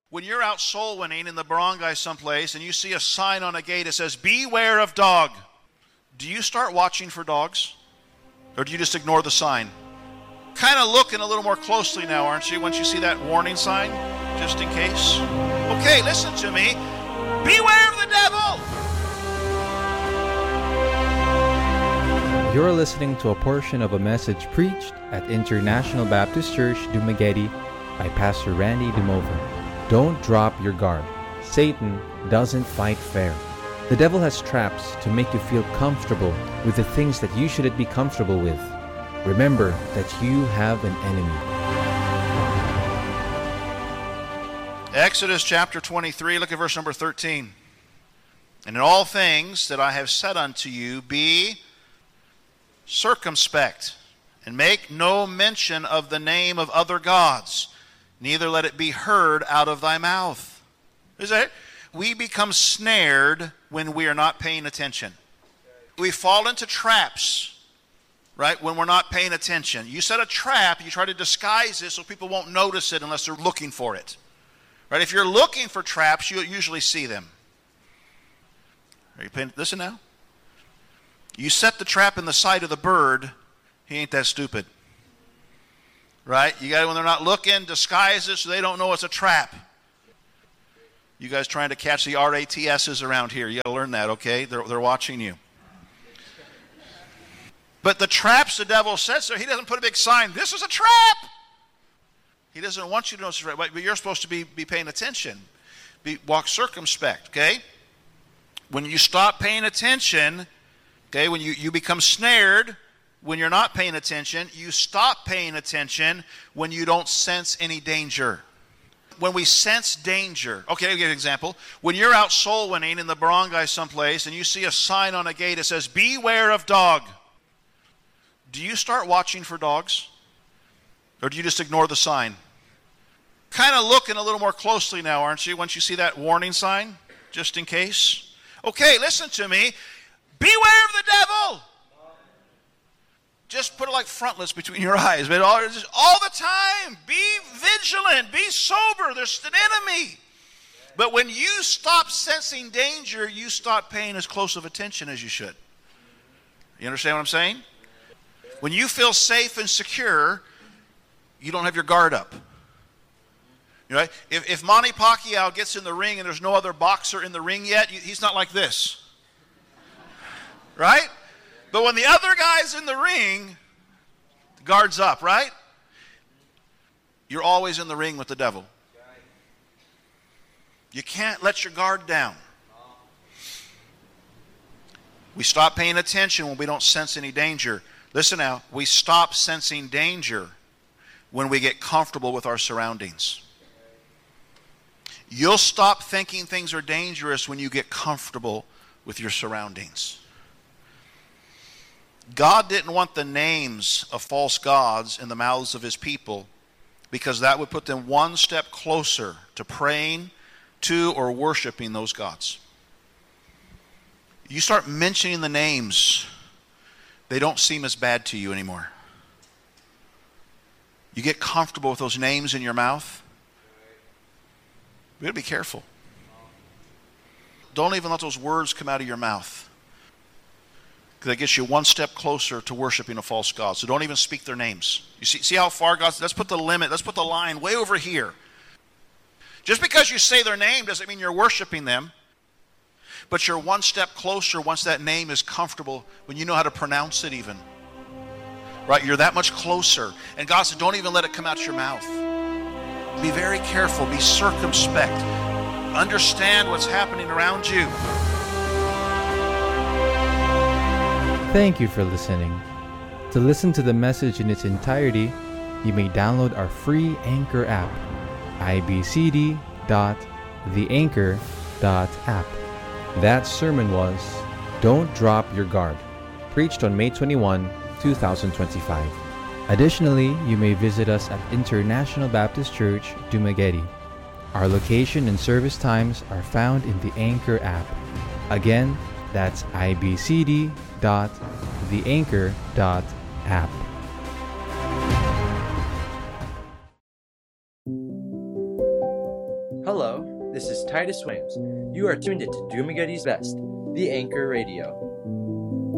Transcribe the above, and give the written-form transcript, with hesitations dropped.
When you're out soul winning in the barangay someplace and you see a sign on a gate that says, "Beware of dog," do you start watching for dogs? Or do you just ignore the sign? Kind of looking a little more closely now, aren't you, once you see that warning sign, just in case? Okay, listen to me. Beware of the devil! You're listening to a portion of a message preached at International Baptist Church, Dumaguete by Pastor Randy DeMover. Don't drop your guard. Satan doesn't fight fair. The devil has traps to make you feel comfortable with the things that you shouldn't be comfortable with. Remember that you have an enemy. Exodus chapter 23, look at verse number 13. "And in all things that I have said unto you, be circumspect, and make no mention of the name of other gods, neither let it be heard out of thy mouth." Is that it? We become snared when we are not paying attention. We fall into traps, right, when we're not paying attention. You set a trap, you try to disguise it so people won't notice it unless they're looking for it. Right? If you're looking for traps, you'll usually see them. Are you paying? Listen now. You set the trap in the sight of the bird, he ain't that stupid. Right? You got, when they're not looking, disguise it so they don't know it's a trap. You guys trying to catch the RATSs around here. You got to learn that, okay? They're watching you. But the traps the devil sets there, he doesn't put a big sign, "This is a trap." He doesn't want you to know it's a trap, but you're supposed to be paying attention. Walk circumspect, okay? When you stop paying attention, okay, when you become snared, when you're not paying attention, you stop paying attention when you don't sense any danger. When we sense danger, okay, I'll give you an example. When you're out soul winning in the barangay someplace and you see a sign on a gate that says, "Beware of dog," do you start watching for dogs? Or do you just ignore the sign? Kind of looking a little more closely now, aren't you, once you see that warning sign, just in case? Okay, listen to me. Beware of the devil! Just put it like frontlets between your eyes. But all the time, be vigilant, be sober. There's an enemy. But when you stop sensing danger, you stop paying as close of attention as you should. You understand what I'm saying? When you feel safe and secure, you don't have your guard up. You know, if Manny Pacquiao gets in the ring and there's no other boxer in the ring yet, he's not like this. Right? But when the other guy's in the ring, the guard's up, right? You're always in the ring with the devil. You can't let your guard down. We stop paying attention when we don't sense any danger. Listen now, we stop sensing danger when we get comfortable with our surroundings. You'll stop thinking things are dangerous when you get comfortable with your surroundings. God didn't want the names of false gods in the mouths of his people because that would put them one step closer to praying to or worshiping those gods. You start mentioning the names, they don't seem as bad to you anymore. You get comfortable with those names in your mouth. We've got to be careful. Don't even let those words come out of your mouth. Because that gets you one step closer to worshiping a false god. So don't even speak their names. You see how far God's... Let's put the limit, let's put the line way over here. Just because you say their name doesn't mean you're worshiping them. But you're one step closer once that name is comfortable, when you know how to pronounce it even. Right? You're that much closer. And God said, don't even let it come out your mouth. Be very careful. Be circumspect. Understand what's happening around you. Thank you for listening. To listen to the message in its entirety, you may download our free Anchor app, ibcd.theanchor.app. That sermon was "Don't Drop Your Guard," preached on May 21, 2025. Additionally, you may visit us at International Baptist Church, Dumaguete. Our location and service times are found in the Anchor app. Again, that's ibcd.theanchor.app. Hello, this is Titus Williams. You are tuned into Dumagadi's Best, the Anchor Radio.